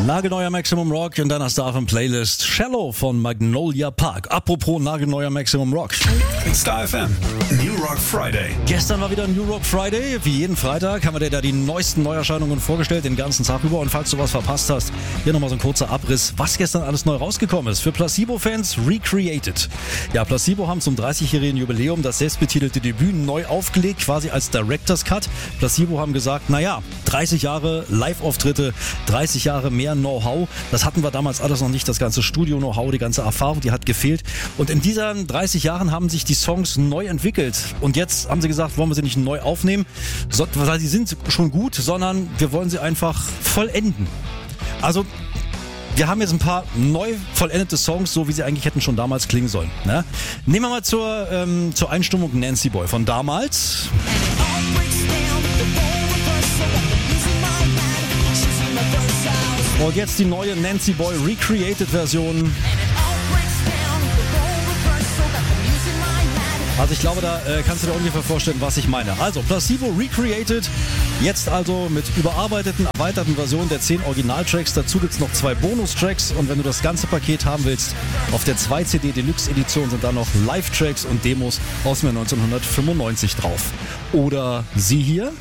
Nagelneuer Maximum Rock in deiner Star FM Playlist. Shallow von Magnolia Park. Apropos nagelneuer Maximum Rock. Star FM New Rock Friday. Gestern war wieder New Rock Friday. Wie jeden Freitag haben wir dir da die neuesten Neuerscheinungen vorgestellt, den ganzen Tag über. Und falls du was verpasst hast, hier nochmal so ein kurzer Abriss, was gestern alles neu rausgekommen ist. Für Placebo-Fans Recreated. Ja, Placebo haben zum 30-jährigen Jubiläum das selbstbetitelte Debüt neu aufgelegt, quasi als Director's Cut. Placebo haben gesagt, 30 Jahre Live-Auftritte, 30 Jahre mehr Know-how. Das hatten wir damals alles noch nicht, das ganze Studio-Know-how, die ganze Erfahrung, die hat gefehlt. Und in diesen 30 Jahren haben sich die Songs neu entwickelt. Und jetzt haben sie gesagt, wollen wir sie nicht neu aufnehmen, weil sie sind schon gut, sondern wir wollen sie einfach vollenden. Also, wir haben jetzt ein paar neu vollendete Songs, so wie sie eigentlich hätten schon damals klingen sollen. Ne? Nehmen wir mal zur Einstimmung Nancy Boy von damals. Und jetzt die neue Nancy Boy Recreated Version. Also ich glaube, da kannst du dir ungefähr vorstellen, was ich meine. Also Placebo Recreated, jetzt also mit überarbeiteten, erweiterten Versionen der 10 Originaltracks. Dazu gibt es noch 2 Bonustracks und wenn du das ganze Paket haben willst, auf der 2 CD Deluxe Edition sind da noch Live-Tracks und Demos aus dem Jahr 1995 drauf. Oder sie hier.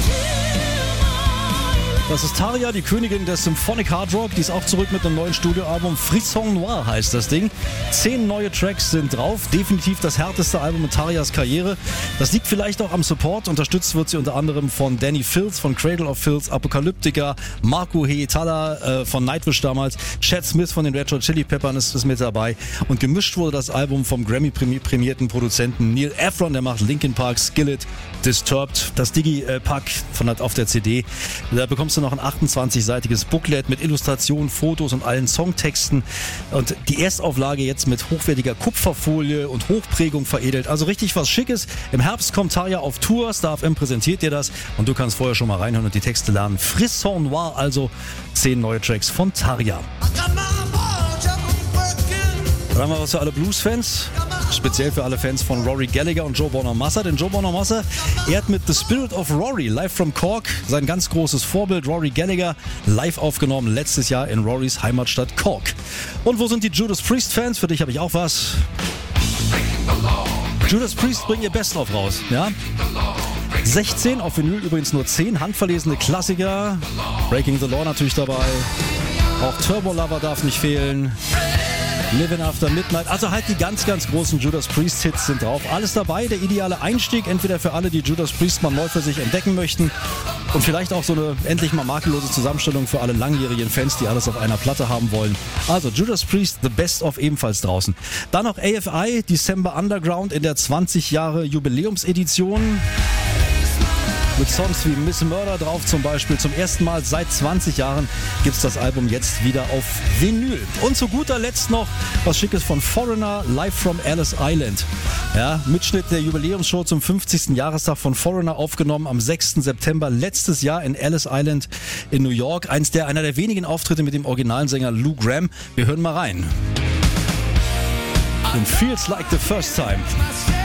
Das ist Tarja, die Königin des Symphonic Hard Rock. Die ist auch zurück mit einem neuen Studioalbum. Frisson Noir heißt das Ding. 10 neue Tracks sind drauf. Definitiv das härteste Album in Tarjas Karriere. Das liegt vielleicht auch am Support. Unterstützt wird sie unter anderem von Danny Filth von Cradle of Filth, Apocalyptica, Marco Hietala von Nightwish damals, Chad Smith von den Red Hot Chili Peppers ist mit dabei. Und gemischt wurde das Album vom Grammy-prämierten Produzenten Neil Efron. Der macht Linkin Park, Skillet, Disturbed. Das Digipack auf der CD. Da bekommst du noch ein 28-seitiges Booklet mit Illustrationen, Fotos und allen Songtexten. Und die Erstauflage jetzt mit hochwertiger Kupferfolie und Hochprägung veredelt. Also richtig was Schickes. Im Herbst kommt Tarja auf Tour. Star FM präsentiert dir das. Und du kannst vorher schon mal reinhören und die Texte lernen. Frisson Noir, also 10 neue Tracks von Tarja. Dann haben wir was für alle Blues-Fans, speziell für alle Fans von Rory Gallagher und Joe Bonamassa. Denn Joe Bonamassa, er hat mit The Spirit of Rory, live from Cork, sein ganz großes Vorbild Rory Gallagher, live aufgenommen letztes Jahr in Rorys Heimatstadt Cork. Und wo sind die Judas Priest-Fans? Für dich habe ich auch was. Judas Priest bringen ihr Best-of raus, ja? 16, auf Vinyl übrigens nur 10, handverlesene Klassiker. Breaking the Law natürlich dabei. Auch Turbo Lover darf nicht fehlen. Living After Midnight, also halt die ganz, ganz großen Judas Priest Hits sind drauf. Alles dabei, der ideale Einstieg, entweder für alle, die Judas Priest mal neu für sich entdecken möchten und vielleicht auch so eine endlich mal makellose Zusammenstellung für alle langjährigen Fans, die alles auf einer Platte haben wollen. Also Judas Priest, The Best of ebenfalls draußen. Dann noch AFI, December Underground in der 20 Jahre Jubiläumsedition. Mit Songs wie Miss Murder drauf zum Beispiel. Zum ersten Mal seit 20 Jahren gibt's das Album jetzt wieder auf Vinyl. Und zu guter Letzt noch was Schickes von Foreigner, live from Ellis Island. Ja, Mitschnitt der Jubiläumsshow zum 50. Jahrestag von Foreigner aufgenommen am 6. September letztes Jahr in Ellis Island in New York. Einer der wenigen Auftritte mit dem originalen Sänger Lou Gramm. Wir hören mal rein. In Feels Like the First Time.